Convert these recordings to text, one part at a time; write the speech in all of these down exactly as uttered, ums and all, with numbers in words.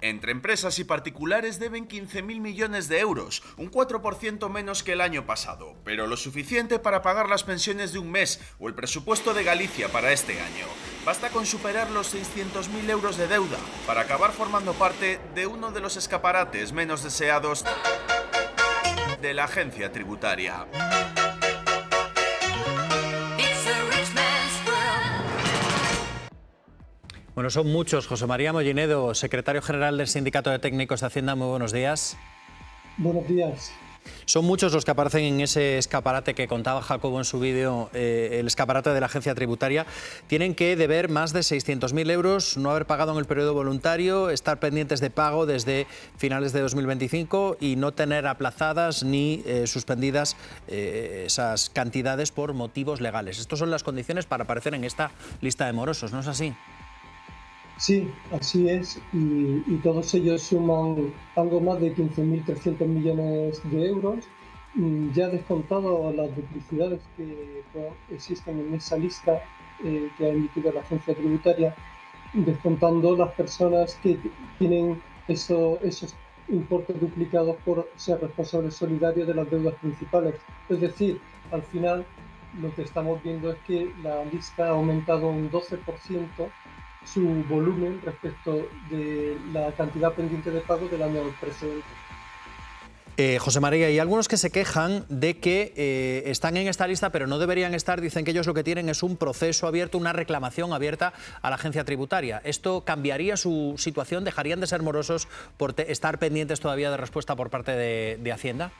Entre empresas y particulares deben quince mil millones de euros, un cuatro por ciento menos que el año pasado, pero lo suficiente para pagar las pensiones de un mes o el presupuesto de Galicia para este año. Basta con superar los seiscientos mil euros de deuda para acabar formando parte de uno de los escaparates menos deseados de la agencia tributaria. Bueno, son muchos. José María Mollinedo, secretario general del Sindicato de Técnicos de Hacienda, muy buenos días. Buenos días. Son muchos los que aparecen en ese escaparate que contaba Jacobo en su vídeo, eh, el escaparate de la agencia tributaria. Tienen que deber más de seiscientos mil euros, no haber pagado en el periodo voluntario, estar pendientes de pago desde finales de dos mil veinticinco y no tener aplazadas ni eh, suspendidas eh, esas cantidades por motivos legales. Estas son las condiciones para aparecer en esta lista de morosos, ¿no es así? Sí, así es, y, y todos ellos suman algo más de quince mil trescientos millones de euros, ya descontado las duplicidades que existen en esa lista eh, que ha emitido la agencia tributaria, descontando las personas que tienen eso, esos importes duplicados por ser responsables solidarios de las deudas principales. Es decir, al final lo que estamos viendo es que la lista ha aumentado un doce por ciento su volumen respecto de la cantidad pendiente de pago del año precedente. Eh, José María, hay algunos que se quejan de que eh, están en esta lista pero no deberían estar. Dicen que ellos lo que tienen es un proceso abierto, una reclamación abierta a la agencia tributaria. ¿Esto cambiaría su situación? ¿Dejarían de ser morosos por estar pendientes todavía de respuesta por parte de, de Hacienda?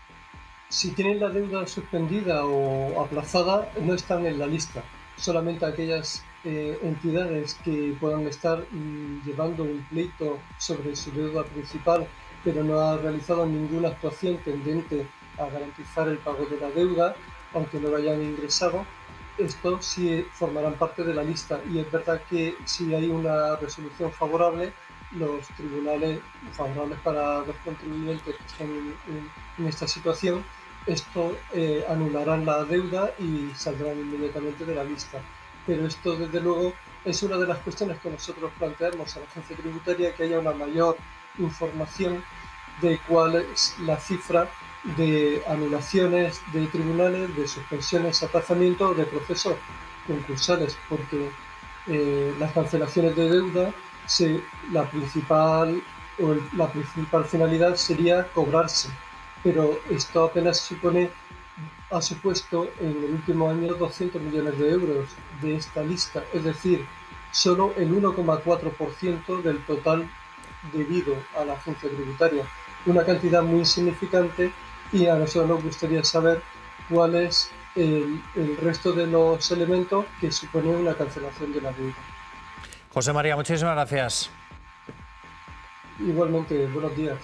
Si tienen la deuda suspendida o aplazada, no están en la lista. Solamente aquellas eh, entidades que puedan estar mm, llevando un pleito sobre su deuda principal, pero no ha realizado ninguna actuación tendente a garantizar el pago de la deuda, aunque no lo hayan ingresado, estos sí formarán parte de la lista. Y es verdad que si hay una resolución favorable, los tribunales favorables para los contribuyentes que estén en, en, en esta situación, esto eh, anularán la deuda y saldrán inmediatamente de la lista. Pero esto, desde luego, es una de las cuestiones que nosotros planteamos a la agencia tributaria, que haya una mayor información de cuál es la cifra de anulaciones de tribunales, de suspensiones, aplazamientos de procesos concursales, porque eh, las cancelaciones de deuda, se, la, principal, o el, la principal finalidad sería cobrarse. Pero esto apenas supone, ha supuesto en el último año doscientos millones de euros de esta lista, es decir, solo el uno coma cuatro por ciento del total debido a la agencia tributaria. Una cantidad muy insignificante, y a nosotros nos gustaría saber cuál es el, el resto de los elementos que suponen una cancelación de la deuda. José María, muchísimas gracias. Igualmente, buenos días.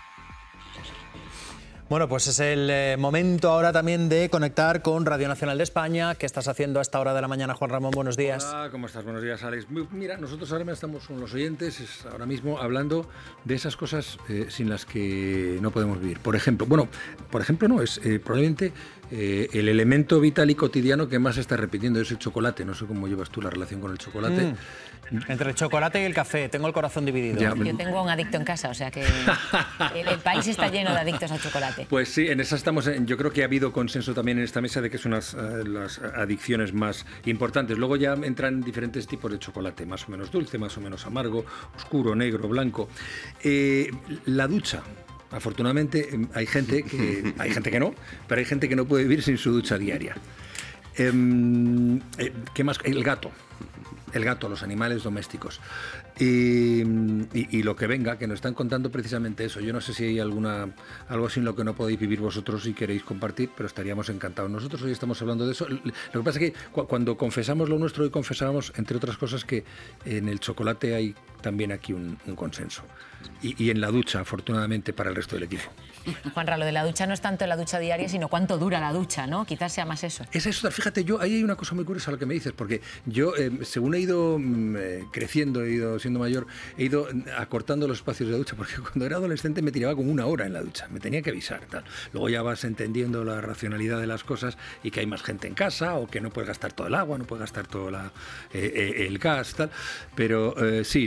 Bueno, pues es el eh, momento ahora también de conectar con Radio Nacional de España. ¿Qué estás haciendo a esta hora de la mañana, Juan Ramón? Buenos días. Hola, ¿cómo estás? Buenos días, Alex. Mira, nosotros ahora estamos con los oyentes ahora mismo hablando de esas cosas eh, sin las que no podemos vivir. Por ejemplo, bueno, por ejemplo no, es eh, probablemente eh, el elemento vital y cotidiano que más se está repitiendo es el chocolate. No sé cómo llevas tú la relación con el chocolate. Mm. Entre el chocolate y el café, tengo el corazón dividido. Ya, yo tengo un adicto en casa, o sea que el, el país está lleno de adictos al chocolate. Pues sí, en esa estamos. Yo creo que ha habido consenso también en esta mesa de que son las, las adicciones más importantes. Luego ya entran diferentes tipos de chocolate, más o menos dulce, más o menos amargo, oscuro, negro, blanco. Eh, la ducha. Afortunadamente hay gente que hay gente que no, pero hay gente que no puede vivir sin su ducha diaria. Eh, ¿Qué más? El gato. El gato, los animales domésticos. Y, y, y lo que venga, que nos están contando precisamente eso. Yo no sé si hay alguna algo sin lo que no podéis vivir vosotros y queréis compartir, pero estaríamos encantados. Nosotros hoy estamos hablando de eso. Lo que pasa es que cu cuando confesamos lo nuestro, hoy confesábamos, entre otras cosas, que en el chocolate hay también aquí un, un consenso. Y, y en la ducha, afortunadamente, para el resto del equipo. Juanra, lo de la ducha no es tanto la ducha diaria, sino cuánto dura la ducha, ¿no? Quizás sea más eso. Es eso, fíjate, yo ahí hay una cosa muy curiosa a lo que me dices, porque yo, eh, según he ido eh, creciendo, he ido siendo mayor, he ido acortando los espacios de ducha, porque cuando era adolescente me tiraba como una hora en la ducha, me tenía que avisar, tal. Luego ya vas entendiendo la racionalidad de las cosas y que hay más gente en casa, o que no puedes gastar todo el agua, no puedes gastar todo la, eh, eh, el gas, tal. Pero eh, sí,